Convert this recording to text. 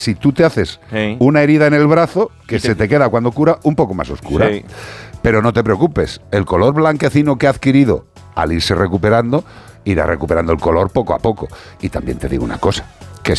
si tú te haces una herida en el brazo, que se te queda cuando cura un poco más oscura. Sí. Pero no te preocupes, el color blanquecino que ha adquirido al irse recuperando, irá recuperando el color poco a poco. Y también te digo una cosa,